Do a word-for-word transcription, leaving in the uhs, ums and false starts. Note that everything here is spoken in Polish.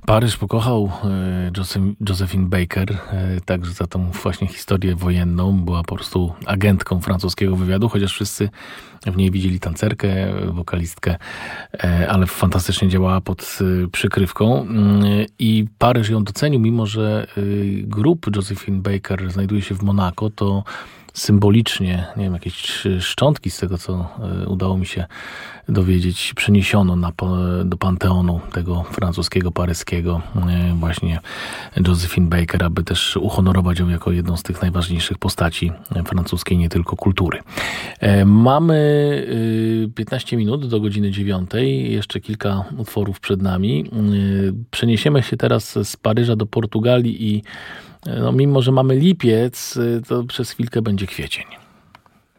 Paryż pokochał Josephine Baker, także za tą właśnie historię wojenną. Była po prostu agentką francuskiego wywiadu, chociaż wszyscy w niej widzieli tancerkę, wokalistkę, ale fantastycznie działała pod przykrywką. I Paryż ją docenił, mimo że grób Josephine Baker znajduje się w Monako, to symbolicznie, nie wiem, jakieś szczątki z tego, co udało mi się dowiedzieć, przeniesiono na, do Panteonu tego francuskiego, paryskiego właśnie Josephine Baker, aby też uhonorować ją jako jedną z tych najważniejszych postaci francuskiej, nie tylko kultury. Mamy piętnaście minut do godziny dziewiątej, jeszcze kilka utworów przed nami. Przeniesiemy się teraz z Paryża do Portugalii i no, mimo że mamy lipiec, to przez chwilkę będzie kwiecień.